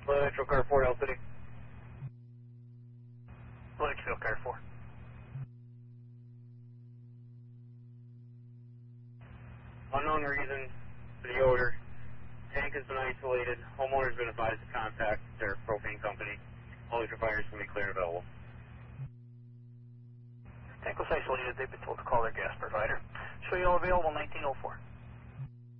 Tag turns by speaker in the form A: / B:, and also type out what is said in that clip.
A: Metro Car 4, L City.
B: Litchfield Car 4.
A: Unknown reason for the odor. Tank has been isolated. Homeowner's been advised to contact their propane company. All these providers can be clear and available.
B: Tank was isolated. They've been told to call their gas provider. Show you all available 1904.